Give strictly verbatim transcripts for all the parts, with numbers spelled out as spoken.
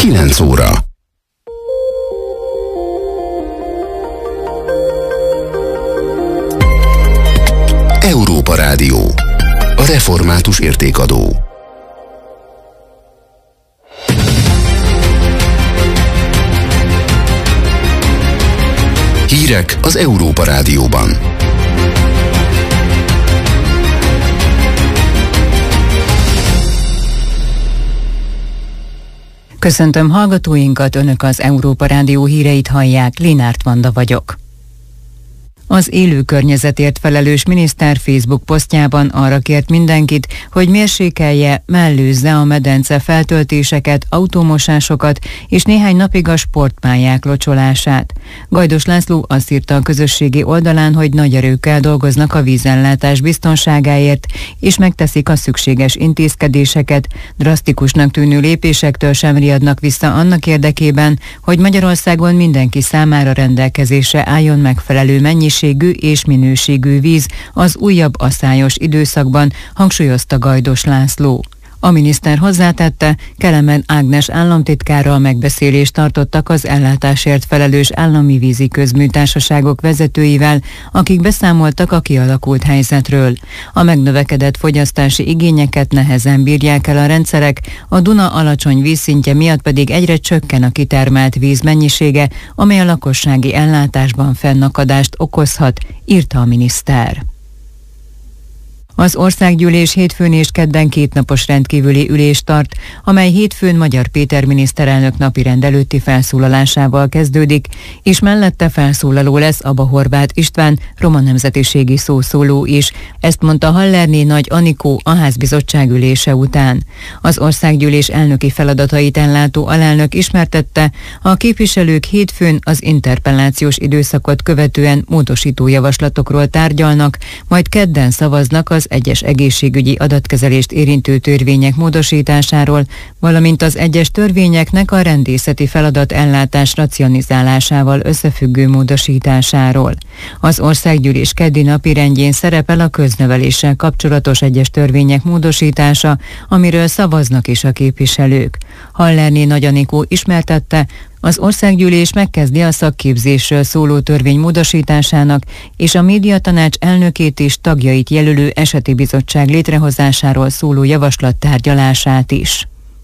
kilenc óra. Európa Rádió. A református értékadó. Hírek az Európa Rádióban. Köszöntöm hallgatóinkat, Önök az Európa Rádió híreit hallják, Linárt Vanda vagyok. Az élő környezetért felelős miniszter Facebook posztjában arra kért mindenkit, hogy mérsékelje, mellőzze a medence feltöltéseket, automosásokat és néhány napig a sportpályák locsolását. Gajdos László azt írta a közösségi oldalán, hogy nagy erőkkel dolgoznak a vízellátás biztonságáért, és megteszik a szükséges intézkedéseket, drasztikusnak tűnő lépésektől sem riadnak vissza annak érdekében, hogy Magyarországon mindenki számára rendelkezésre álljon megfelelő mennyiség és minőségű víz az újabb aszályos időszakban, hangsúlyozta Gajdos László. A miniszter hozzátette, Kelemen Ágnes államtitkárral megbeszélést tartottak az ellátásért felelős állami vízi közműtársaságok vezetőivel, akik beszámoltak a kialakult helyzetről. A megnövekedett fogyasztási igényeket nehezen bírják el a rendszerek, a Duna alacsony vízszintje miatt pedig egyre csökken a kitermelt víz mennyisége, amely a lakossági ellátásban fennakadást okozhat, írta a miniszter. Az országgyűlés hétfőn és kedden kétnapos rendkívüli ülést tart, amely hétfőn Magyar Péter miniszterelnök napirend előtti felszólalásával kezdődik, és mellette felszólaló lesz Aba Horváth István, roma nemzetiségi szószóló is. Ezt mondta Hallerné Nagy Anikó a házbizottság ülése után. Az országgyűlés elnöki feladatait ellátó alelnök ismertette, a képviselők hétfőn az interpellációs időszakot követően módosító javaslatokról tárgyalnak, majd kedden szavaznak az egyes egészségügyi adatkezelést érintő törvények módosításáról, valamint az egyes törvényeknek a rendészeti feladat ellátás racionalizálásával összefüggő módosításáról. Az országgyűlés keddi napirendjén szerepel a közneveléssel kapcsolatos egyes törvények módosítása, amiről szavaznak is a képviselők. Hallerné Nagy Anikó ismertette, az országgyűlés megkezdi a szakképzésről szóló törvény módosításának és a médiatanács elnökét és tagjait jelölő eseti bizottság létrehozásáról szóló javaslat tárgyalását is.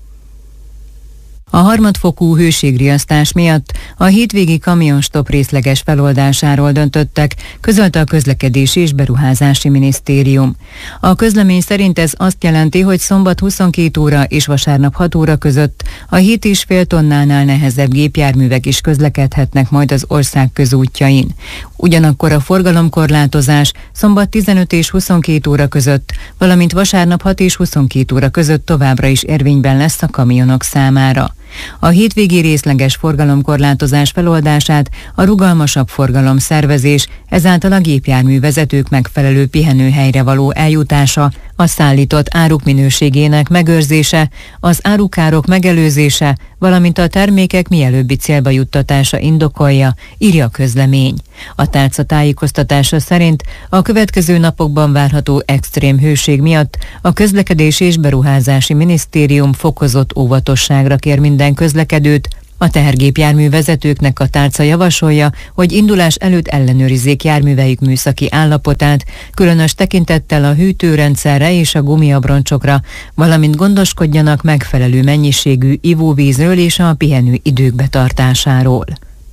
A harmadfokú hőségriasztás miatt a hétvégi kamionstop részleges feloldásáról döntöttek, közölte a Közlekedési és Beruházási Minisztérium. A közlemény szerint ez azt jelenti, hogy szombat huszonkét óra és vasárnap hat óra között a hét és fél tonnánál nehezebb gépjárművek is közlekedhetnek majd az ország közútjain. Ugyanakkor a forgalomkorlátozás szombat tizenöt és huszonkét óra között, valamint vasárnap hat és huszonkét óra között továbbra is érvényben lesz a kamionok számára. A hétvégi részleges forgalomkorlátozás feloldását a rugalmasabb forgalomszervezés, ezáltal a gépjárművezetők megfelelő pihenőhelyre való eljutása, a szállított áruk minőségének megőrzése, az árukárok megelőzése, valamint a termékek mielőbbi célba juttatása indokolja, írja a közlemény. A tárca tájékoztatása szerint a következő napokban várható extrém hőség miatt a Közlekedési és Beruházási Minisztérium fokozott óvatosságra kér minden közlekedőt. A tehergépjármű vezetőknek a tárca javasolja, hogy indulás előtt ellenőrizzék járműveik műszaki állapotát, különös tekintettel a hűtőrendszerre és a gumiabroncsokra, valamint gondoskodjanak megfelelő mennyiségű ivóvízről és a pihenő idők betartásáról.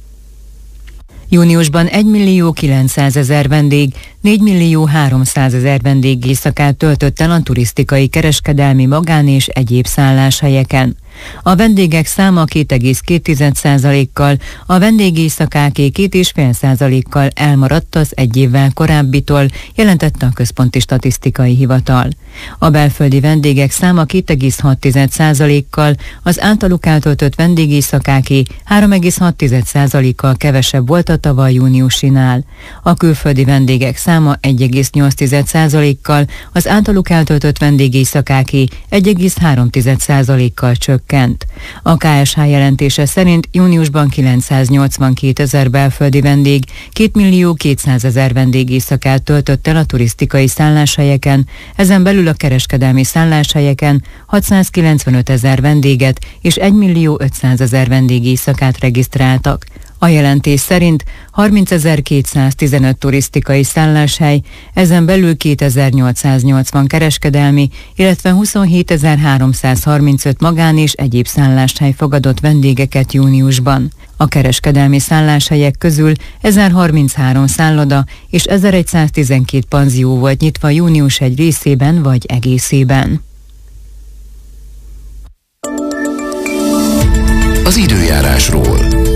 Júniusban egymillió kilencszázezer vendég, négymillió háromszázezer vendég éjszakát töltött el a turisztikai, kereskedelmi, magán és egyéb szálláshelyeken. A vendégek száma két egész két százalékkal, a vendégéjszakáké két egész öt százalékkal elmaradt az egy évvel korábbitól, jelentette a Központi Statisztikai Hivatal. A belföldi vendégek száma két egész hat százalékkal, az általuk eltöltött vendégéjszakáké három egész hat százalékkal kevesebb volt a tavaly júniusinál. A külföldi vendégek száma egy egész nyolc százalékkal, az általuk eltöltött vendégéjszakáké egy egész három százalékkal csökkent. csökkent. A ká es há jelentése szerint júniusban kilencszáznyolcvankétezer belföldi vendég, két millió kétszázezer vendég éjszakát töltött el a turisztikai szálláshelyeken, ezen belül a kereskedelmi szálláshelyeken hatszázkilencvenötezer vendéget és egy millió ötszázezer vendég éjszakát regisztráltak. A jelentés szerint harmincezer-kétszáztizenöt turisztikai szálláshely, ezen belül kétezer-nyolcszáznyolcvan kereskedelmi, illetve huszonhétezer-háromszázharmincöt magán és egyéb szálláshely fogadott vendégeket júniusban. A kereskedelmi szálláshelyek közül ezerharminchárom szálloda és ezerszáztizenkét panzió volt nyitva június egy részében vagy egészében. Az időjárásról.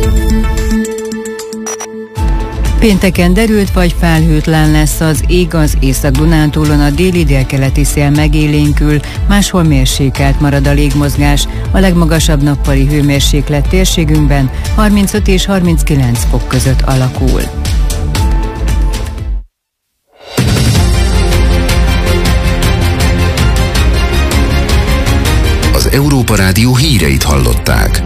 Pénteken derült vagy felhőtlen lesz az ég, az Észak-Dunántúlon a déli-délkeleti szél megélénkül, máshol mérsékelt marad a légmozgás, a legmagasabb nappali hőmérséklet térségünkben harmincöt és harminckilenc fok között alakul. Az Európa Rádió híreit hallották.